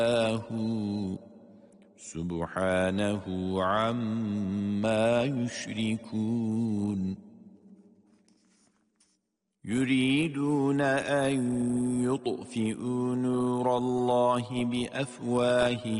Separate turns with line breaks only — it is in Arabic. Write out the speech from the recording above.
سبحانه عما يشركون يريدون أن يطفئوا نور الله بأفواههم